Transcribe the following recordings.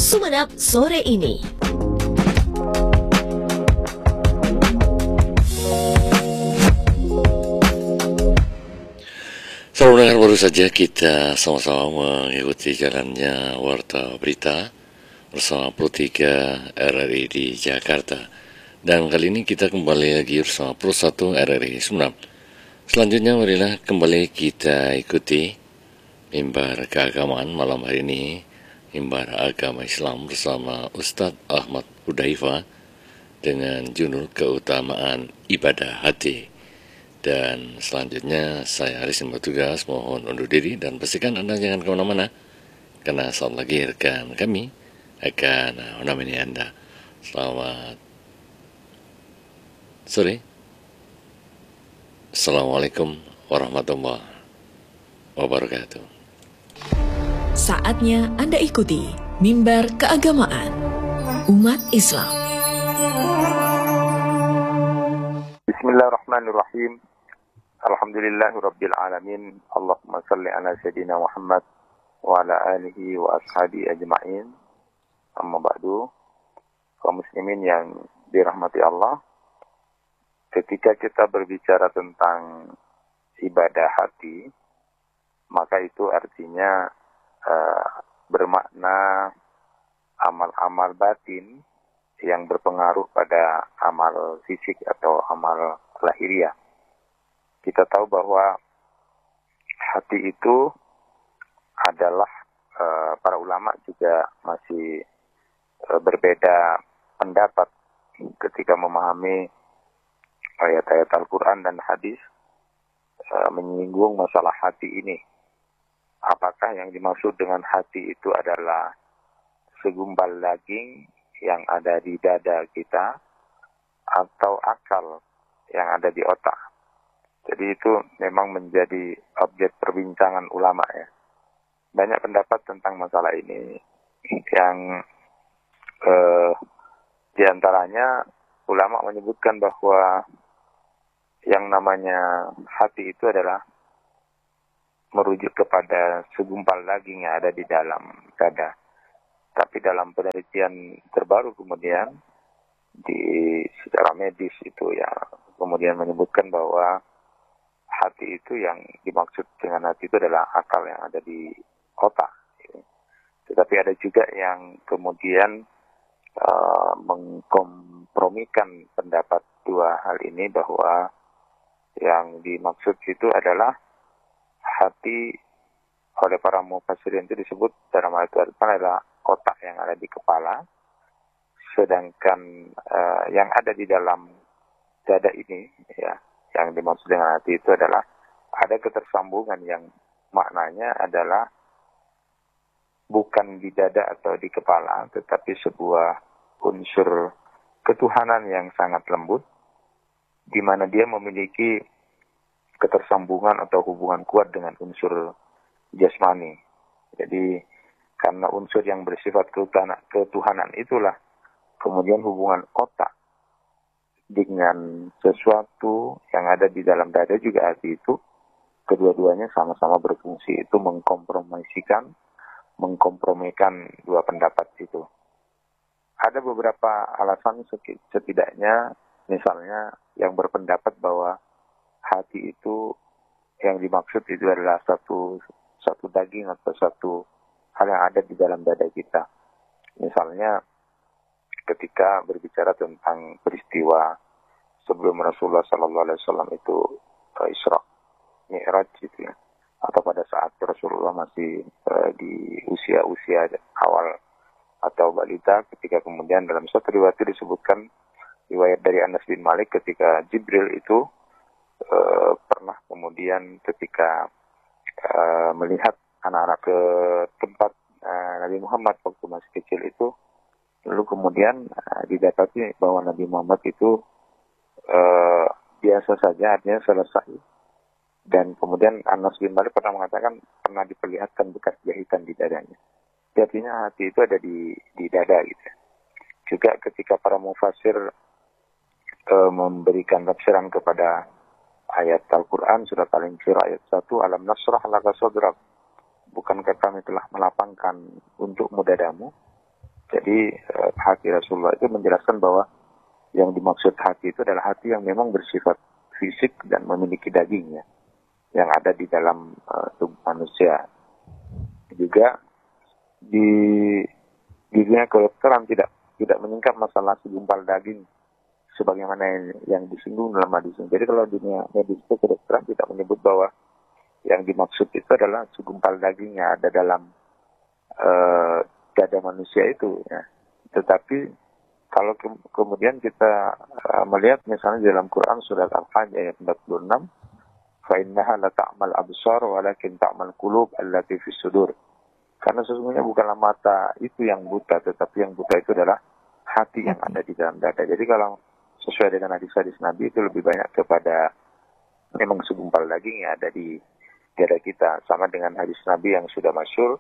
Sumeneb sore ini. Saudara pendengar, baru saja kita sama-sama mengikuti jalannya Warta Berita bersama Pro 3 RRI di Jakarta. Dan kali ini kita kembali lagi bersama Pro 1 RRI Sumeneb. Selanjutnya marilah kembali kita ikuti mimbar keagamaan malam hari ini, mimbar agama Islam bersama Ustadz Ahmad Hudzaifah dengan judul keutamaan ibadah hati. Dan selanjutnya saya Arisin bertugas mohon undur diri dan pastikan Anda jangan kemana-mana, karena saat lagi rekan kami akan menemani Anda. Selamat sore. Assalamualaikum warahmatullahi wabarakatuh. Saatnya Anda ikuti mimbar keagamaan umat Islam. Bismillahirrahmanirrahim. Alhamdulillahirabbil alamin. Allahumma shalli ala sayyidina Muhammad wa ala alihi wa ashabi ajma'in. Amma ba'du. Kaum muslimin yang dirahmati Allah, ketika kita berbicara tentang ibadah hati, maka itu artinya bermakna amal-amal batin yang berpengaruh pada amal fisik atau amal lahiriah. Kita tahu bahwa hati itu adalah para ulama juga masih berbeda pendapat ketika memahami ayat-ayat Al-Quran dan hadis menyinggung masalah hati ini. Apakah yang dimaksud dengan hati itu adalah segumpal daging yang ada di dada kita atau akal yang ada di otak? Jadi itu memang menjadi objek perbincangan ulama ya. Banyak pendapat tentang masalah ini. Yang diantaranya ulama menyebutkan bahwa yang namanya hati itu adalah merujuk kepada segumpal daging yang ada di dalam dada. Tapi dalam penelitian terbaru kemudian secara medis itu ya kemudian menyebutkan bahwa hati itu yang dimaksud dengan hati itu adalah akal yang ada di otak. Tetapi ada juga yang kemudian mengkompromikan pendapat dua hal ini, bahwa yang dimaksud itu adalah hati oleh para mufassirin itu disebut dalam ayat Al-Quran adalah otak yang ada di kepala, sedangkan yang ada di dalam dada ini ya, yang dimaksud dengan hati itu adalah ada ketersambungan yang maknanya adalah bukan di dada atau di kepala, tetapi sebuah unsur ketuhanan yang sangat lembut, di mana dia memiliki ketersambungan atau hubungan kuat dengan unsur jasmani. Jadi karena unsur yang bersifat ketuhanan itulah kemudian hubungan otak dengan sesuatu yang ada di dalam dada juga hati itu, kedua-duanya sama-sama berfungsi. Itu mengkompromikan dua pendapat itu. Ada beberapa alasan setidaknya, misalnya yang berpendapat bahwa hati itu yang dimaksud itu adalah satu daging atau satu hal yang ada di dalam dada kita. Misalnya ketika berbicara tentang peristiwa sebelum Rasulullah SAW itu Isra Mi'raj gitu ya, atau pada saat Rasulullah masih di usia awal atau balita, ketika kemudian dalam satu riwayat disebutkan, riwayat dari Anas bin Malik, ketika Jibril itu pernah kemudian ketika melihat anak-anak ke tempat Nabi Muhammad waktu masih kecil itu, lalu kemudian didapati bahwa Nabi Muhammad itu biasa saja, artinya selesai. Dan kemudian Anas bin Malik pernah mengatakan pernah diperlihatkan bekas jahitan di dadanya. Artinya hati itu ada di dada gitu. Juga ketika para mufassir memberikan tafsiran kepada ayat Al-Quran surat Al-Insyirah ayat 1, Alam nasrah laka sadrak, bukankah kami telah melapangkan untukmu dadamu? Jadi hati Rasulullah itu menjelaskan bahwa yang dimaksud hati itu adalah hati yang memang bersifat fisik dan memiliki dagingnya yang ada di dalam tubuh manusia. Juga di dunia kedokteran tidak menyingkap masalah segumpal daging sebagaimana yang disinggung dalam hadis. Jadi kalau dunia medis itu kedokteran tidak menyebut bahwa yang dimaksud itu adalah segumpal dagingnya ada dalam dada manusia itu. Ya. Tetapi kalau kemudian kita melihat misalnya dalam Quran surat Al-Hajj ayat 46, فَإِنَّهَا لَتَعْمَلْ أَبْصَارُ وَلَكِنْ تَعْمَلْ قُلُوبُ الَّتِي فِي الصُّدُورِ. Karena sesungguhnya bukanlah mata itu yang buta, tetapi yang buta itu adalah hati yang ada di dalam dada. Jadi kalau sesuai dengan hadis-hadis Nabi itu lebih banyak kepada memang segumpal daging yang ada di dada kita. Sama dengan hadis Nabi yang sudah masyhur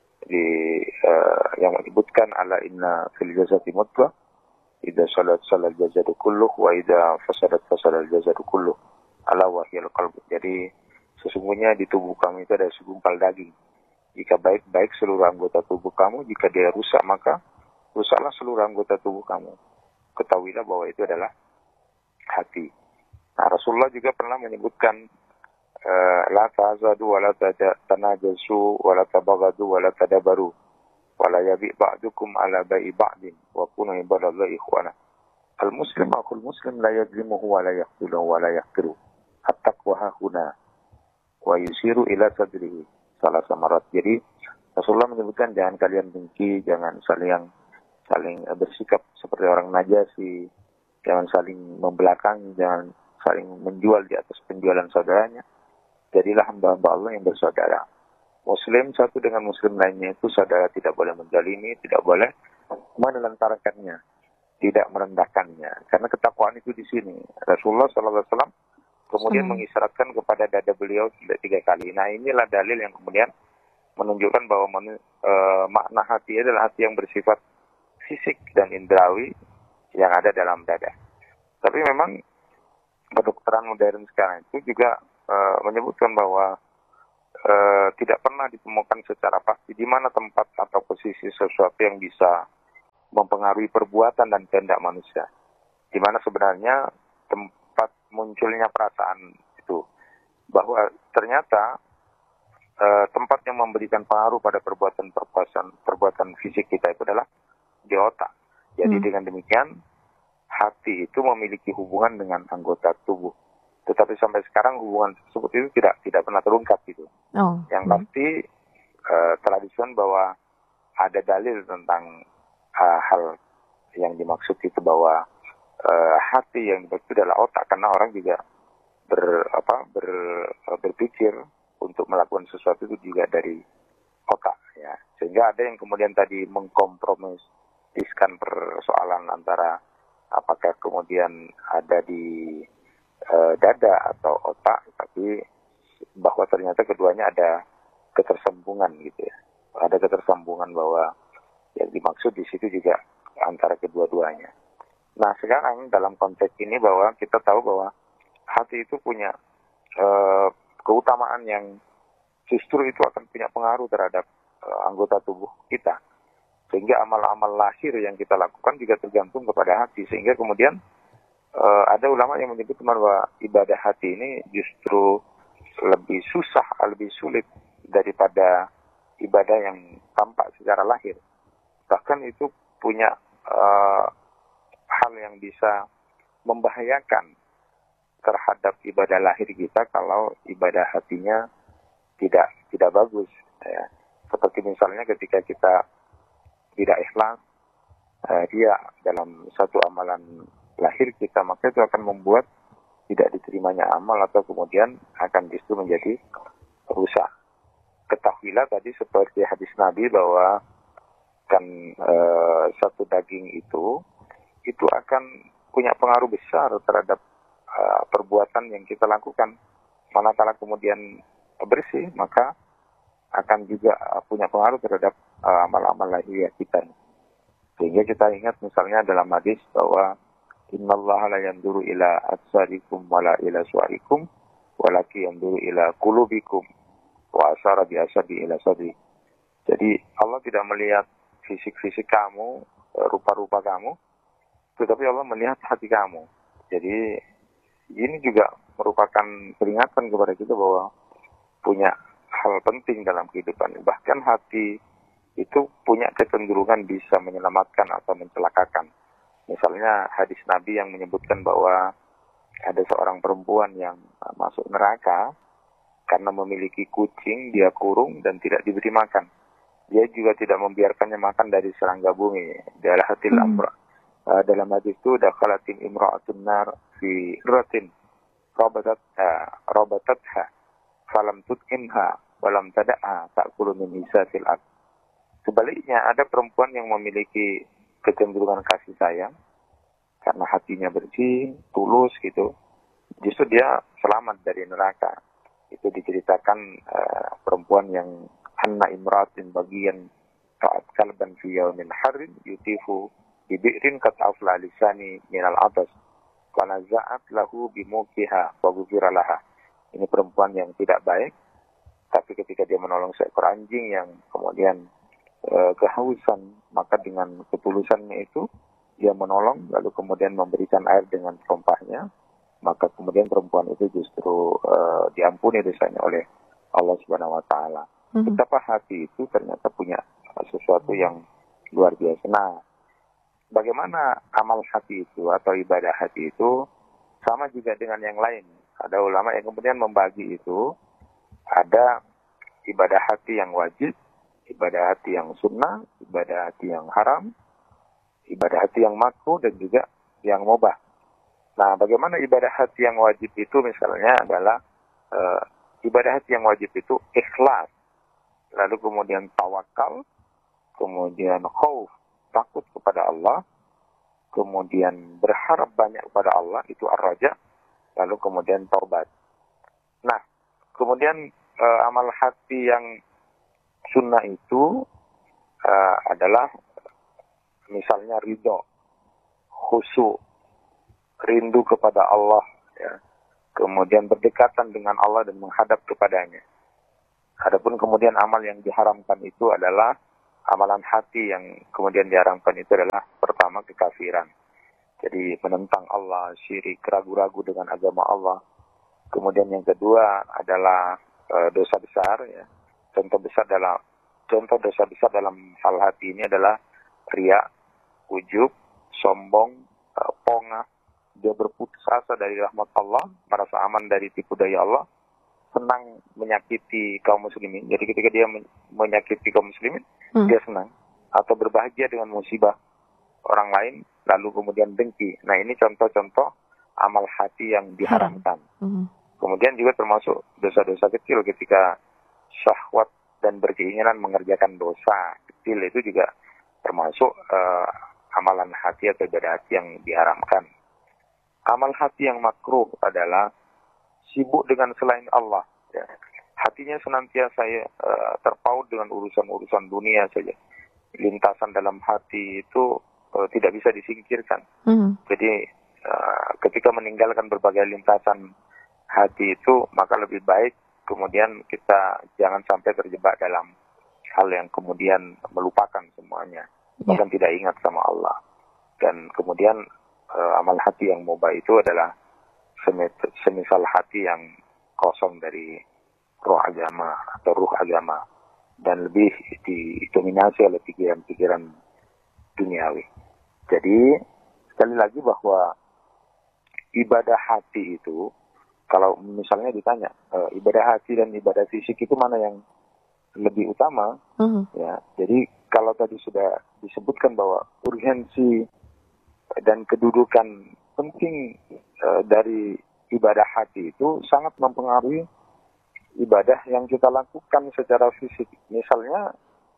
yang menyebutkan ala inna fil jasadi mudghah idza salat jasadu kulluh wa idza fasadat jasadu kulluh ala wahyal qalb. Jadi sesungguhnya di tubuh kamu itu ada segumpal daging. Jika baik-baik seluruh anggota tubuh kamu, jika dia rusak maka rusaklah seluruh anggota tubuh kamu. Ketahuilah bahwa itu adalah hati. Nah, Rasulullah juga pernah menyebutkan la ta'zadu wa la tanajasu wa la tabaghadu wa la tadabaru wa la yabi ba'dukum ala bai'i ba'din wa kunu ibadallahi ikhwana. Al-muslim akhul muslim la yadlimuhu wa la yaqtuluhu wa la yaqtiru. At-taqwa hahuna wa yusiru ila sadrihi. Salah samarat. Jadi Rasulullah menyebutkan jangan kalian dengki, jangan saling bersikap seperti orang najasi, jangan saling membelakangi, jangan saling menjual di atas penjualan saudaranya. Jadilah hamba-hamba Allah yang bersaudara. Muslim satu dengan muslim lainnya itu saudara, tidak boleh menzalimi, tidak boleh menelantarkannya, tidak merendahkannya. Karena ketakwaan itu di sini. Rasulullah SAW kemudian mengisyaratkan kepada dada beliau 3 kali. Nah, inilah dalil yang kemudian menunjukkan bahwa makna hati adalah hati yang bersifat fisik dan indrawi yang ada dalam dada. Tapi memang kedokteran modern sekarang itu juga menyebutkan bahwa tidak pernah ditemukan secara pasti di mana tempat atau posisi sesuatu yang bisa mempengaruhi perbuatan dan kehendak manusia. Di mana sebenarnya tempat munculnya perasaan itu. Bahwa ternyata tempat yang memberikan pengaruh pada perbuatan fisik kita itu adalah di otak. Jadi dengan demikian hati itu memiliki hubungan dengan anggota tubuh. Tetapi sampai sekarang hubungan tersebut itu tidak pernah terungkap gitu. Yang pasti tradisi bahwa ada dalil tentang hal yang dimaksud itu bahwa hati yang dimaksud adalah otak, karena orang juga berpikir untuk melakukan sesuatu itu juga dari otak ya. Sehingga ada yang kemudian tadi mengkompromiskan persoalan antara apakah kemudian ada di dada atau otak, tapi bahwa ternyata keduanya ada ketersambungan gitu ya. Ada ketersambungan bahwa yang dimaksud di situ juga antara kedua-duanya. Nah, sekarang dalam konteks ini bahwa kita tahu bahwa hati itu punya keutamaan yang justru itu akan punya pengaruh terhadap anggota tubuh kita. Sehingga amal-amal lahir yang kita lakukan juga tergantung kepada hati. Sehingga kemudian ada ulama yang menyebut bahwa ibadah hati ini justru lebih susah, lebih sulit daripada ibadah yang tampak secara lahir. Bahkan itu punya hal yang bisa membahayakan terhadap ibadah lahir kita kalau ibadah hatinya tidak bagus. Ya. Seperti misalnya ketika kita tidak ikhlas, dia dalam satu amalan lahir kita, maka itu akan membuat tidak diterimanya amal atau kemudian akan justru menjadi rusak. Ketahuilah tadi seperti hadis Nabi bahwa kan satu daging itu akan punya pengaruh besar terhadap perbuatan yang kita lakukan. Manakala kemudian bersih, maka akan juga punya pengaruh terhadap amal-amal lahiriah kita. Sehingga kita ingat misalnya dalam hadis bahwa innallaha la yanzuru ila ajsadikum wala ila suwarikum walakin yanzuru ila qulubikum wa asyara bi asabi ila sadri. Jadi Allah tidak melihat fisik-fisik kamu, rupa-rupa kamu, tetapi Allah melihat hati kamu. Jadi ini juga merupakan peringatan kepada kita bahwa punya hal penting dalam kehidupan. Bahkan hati itu punya kecenderungan bisa menyelamatkan atau mencelakakan. Misalnya hadis Nabi yang menyebutkan bahwa ada seorang perempuan yang masuk neraka karena memiliki kucing, dia kurung dan tidak diberi makan. Dia juga tidak membiarkannya makan dari serangga bumi. Dalam hadis itu, dakhalatin imra'atun nar fi ratin rabatatha falam tut'imha walam tada'ha ta'kulu min hisasil ard. Sebaliknya, ada perempuan yang memiliki kecenderungan kasih sayang karena hatinya bersih, tulus gitu. Justru dia selamat dari neraka. Itu diceritakan perempuan yang anna imratin bagian ta'at kalban fi yawmin harin yutifu bibi'rin kat'afla lisani minal atas wanaza'at lahu bimukiha wabufira laha. Ini perempuan yang tidak baik, tapi ketika dia menolong seekor anjing yang kemudian kehausan, maka dengan ketulusannya itu dia menolong, lalu kemudian memberikan air dengan terompahnya, maka kemudian perempuan itu justru diampuni dosanya oleh Allah Subhanahu wa taala. Betapa hati itu ternyata punya sesuatu yang luar biasa. Nah, bagaimana amal hati itu atau ibadah hati itu sama juga dengan yang lain. Ada ulama yang kemudian membagi itu, ada ibadah hati yang wajib, ibadah hati yang sunnah, ibadah hati yang haram, ibadah hati yang makruh, dan juga yang mubah. Nah, bagaimana ibadah hati yang wajib itu misalnya adalah ibadah hati yang wajib itu ikhlas, lalu kemudian tawakal, kemudian khauf, takut kepada Allah, kemudian berharap banyak kepada Allah, itu ar-raja, lalu kemudian taubat. Nah, kemudian amal hati yang sunnah itu adalah misalnya ridho, khusyuk, rindu kepada Allah, ya. Kemudian berdekatan dengan Allah dan menghadap kepadanya. Adapun kemudian amal yang diharamkan itu adalah amalan hati yang kemudian diharamkan itu adalah pertama kekafiran. Jadi menentang Allah, syirik, ragu-ragu dengan agama Allah. Kemudian yang kedua adalah dosa besar, ya. Contoh dosa besar dalam hal hati ini adalah riya, ujub, sombong, pongah. Dia berputus asa dari rahmat Allah, merasa aman dari tipu daya Allah, senang menyakiti kaum muslimin. Jadi ketika dia menyakiti kaum muslimin, dia senang. Atau berbahagia dengan musibah orang lain, lalu kemudian dengki. Nah, ini contoh-contoh amal hati yang diharamkan. Kemudian juga termasuk dosa-dosa kecil ketika syahwat dan berkeinginan mengerjakan dosa kecil, itu juga termasuk amalan hati atau ibadah hati yang diharamkan. Amal hati yang makruh adalah sibuk dengan selain Allah. Ya. Hatinya senantiasa terpaut dengan urusan-urusan dunia saja. Lintasan dalam hati itu tidak bisa disingkirkan. Jadi ketika meninggalkan berbagai lintasan hati itu, maka lebih baik kemudian kita jangan sampai terjebak dalam hal yang kemudian melupakan semuanya. Bahkan tidak ingat sama Allah. Dan kemudian amal hati yang mubah itu adalah semisal hati yang kosong dari roh agama atau ruh agama dan lebih didominasi oleh pikiran-pikiran duniawi. Jadi sekali lagi bahwa ibadah hati itu, kalau misalnya ditanya ibadah hati dan ibadah fisik itu mana yang lebih utama, ya. Jadi kalau tadi sudah disebutkan bahwa urgensi dan kedudukan penting dari ibadah hati itu sangat mempengaruhi ibadah yang kita lakukan secara fisik. Misalnya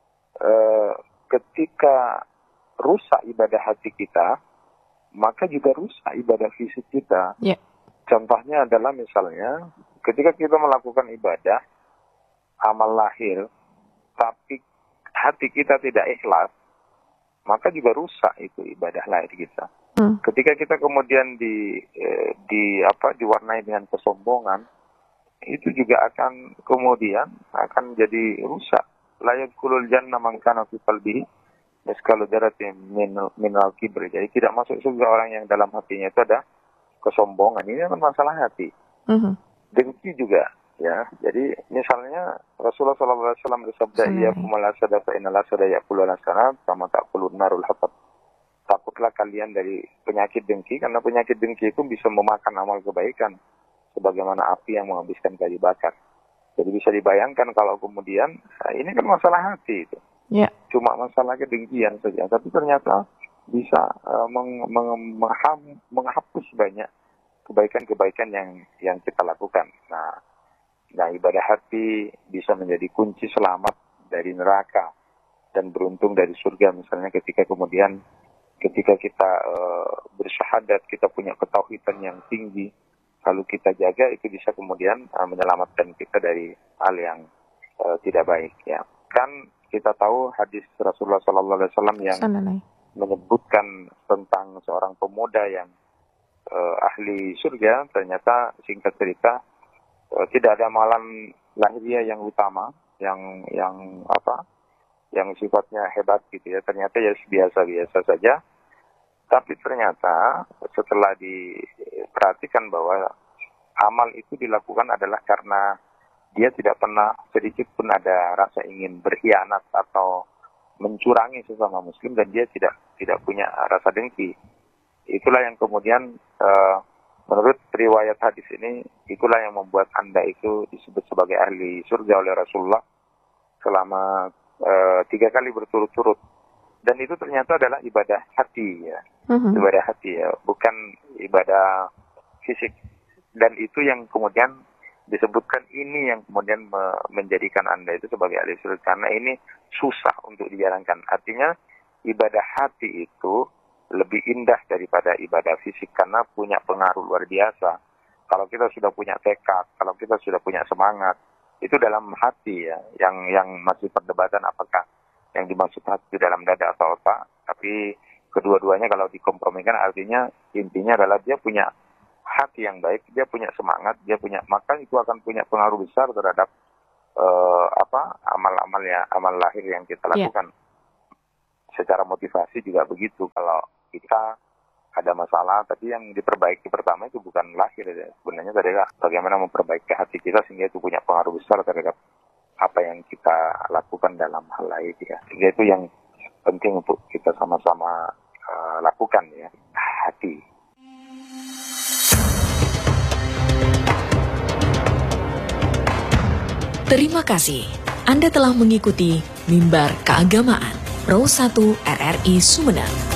ketika rusak ibadah hati kita, maka juga rusak ibadah fisik kita. Contohnya adalah misalnya ketika kita melakukan ibadah amal lahir, tapi hati kita tidak ikhlas, maka juga rusak itu ibadah lahir kita. Ketika kita kemudian diwarnai dengan kesombongan, itu juga akan kemudian akan jadi rusak. La yadkhulul jannah man kana fi qalbihi Miskalu dzarratin minal kibri. Jadi tidak masuk surga orang yang dalam hatinya itu ada kesombongan. Ini kan masalah hati. Dengki juga, ya. Jadi misalnya Rasulullah SAW bersabda, "Iyyakum wal hasada fa innal hasada ya'kulu al-hasanat kama ta'kulu narul hatab." Takutlah kalian dari penyakit dengki, karena penyakit dengki itu bisa memakan amal kebaikan sebagaimana api yang menghabiskan kayu bakar. Jadi bisa dibayangkan kalau kemudian ini kan masalah hati itu. Yeah. Cuma masalah kedengkian saja, tapi ternyata bisa menghapus banyak kebaikan-kebaikan yang kita lakukan. Nah, ibadah hati bisa menjadi kunci selamat dari neraka dan beruntung dari surga. Misalnya ketika kita bersyahadat, kita punya ketauhidan yang tinggi, lalu kita jaga, itu bisa kemudian menyelamatkan kita dari hal yang tidak baik. Ya, kan kita tahu hadis Rasulullah SAW yang menyebutkan tentang seorang pemuda yang ahli surga. Ternyata singkat cerita tidak ada amalan lahiriah yang utama, yang sifatnya hebat gitu ya. Ternyata ya biasa-biasa saja. Tapi ternyata setelah diperhatikan bahwa amal itu dilakukan adalah karena dia tidak pernah sedikit pun ada rasa ingin berkhianat atau mencurangi sesama muslim, dan dia tidak punya rasa dengki. Itulah yang kemudian menurut riwayat hadis ini, itulah yang membuat Anda itu disebut sebagai ahli surga oleh Rasulullah selama 3 kali berturut-turut. Dan itu ternyata adalah ibadah hati ya. Ibadah hati ya, bukan ibadah fisik. Dan itu yang kemudian disebutkan, ini yang kemudian menjadikan Anda itu sebagai ahli surga, karena ini susah untuk dijalankan. Artinya ibadah hati itu lebih indah daripada ibadah fisik, karena punya pengaruh luar biasa. Kalau kita sudah punya tekad, kalau kita sudah punya semangat, itu dalam hati ya, yang masih perdebatan apakah yang dimaksud hati dalam dada atau otak. Tapi kedua-duanya kalau dikompromikan, artinya intinya adalah dia punya hati yang baik, dia punya semangat, maka itu akan punya pengaruh besar terhadap amal lahir yang kita lakukan. Secara motivasi juga begitu. Kalau kita ada masalah, tapi yang diperbaiki pertama itu bukan lahir ya. Sebenarnya adalah bagaimana memperbaiki hati kita sehingga itu punya pengaruh besar terhadap apa yang kita lakukan dalam hal lahir ya. Sehingga itu yang penting untuk kita sama-sama lakukan ya, hati. Terima kasih Anda telah mengikuti Mimbar Keagamaan Pro 1 RRI Sumeneb.